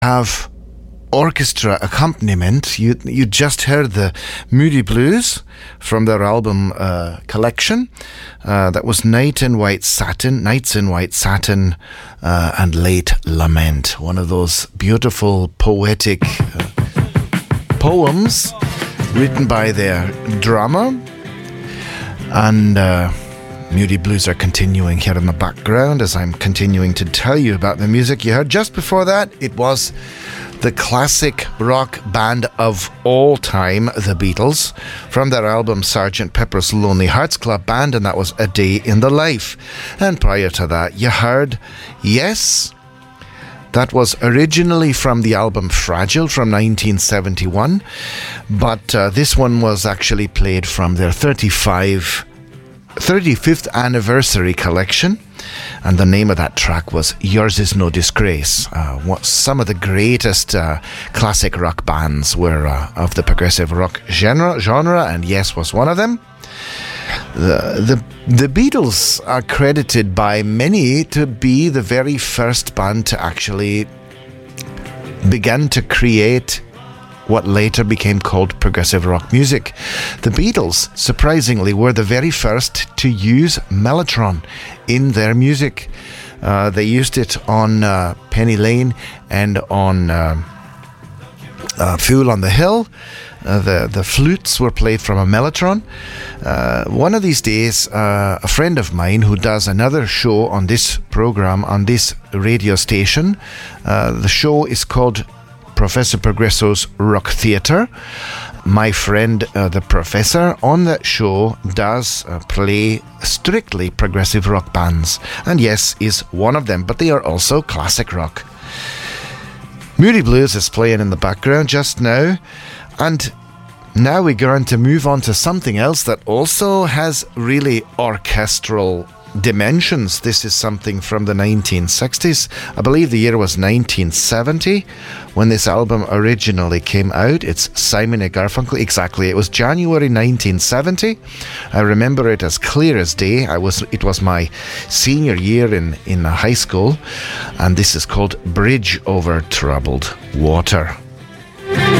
have orchestra accompaniment. You just heard the Moody Blues from their album collection. That was Nights in White Satin, and Late Lament. One of those beautiful poetic poems written by their drummer. And Moody Blues are continuing here in the background as I'm continuing to tell you about the music you heard. Just before that, it was the classic rock band of all time, the Beatles, from their album Sgt. Pepper's Lonely Hearts Club Band, and that was A Day in the Life. And prior to that, you heard Yes. That was originally from the album Fragile from 1971, but this one was actually played from their 35th anniversary collection, and the name of that track was Yours Is No Disgrace. Some of the greatest classic rock bands were of the progressive rock genre, and Yes was one of them. The Beatles are credited by many to be the very first band to actually begin to create what later became called progressive rock music. The Beatles, surprisingly, were the very first to use mellotron in their music. They used it on Penny Lane and on Fool on the Hill. The flutes were played from a mellotron. One of these days, a friend of mine who does another show on this program, on this radio station, the show is called Professor Progresso's Rock Theatre. My friend, the professor, on that show does play strictly progressive rock bands. And Yes is one of them, but they are also classic rock. Moody Blues is playing in the background just now. And now we're going to move on to something else that also has really orchestral dimensions. This is something from the 1960s. I believe the year was 1970 when this album originally came out. It's Simon & Garfunkel. Exactly, it was January 1970. I remember it as clear as day. It was my senior year in high school, and this is called Bridge Over Troubled Water.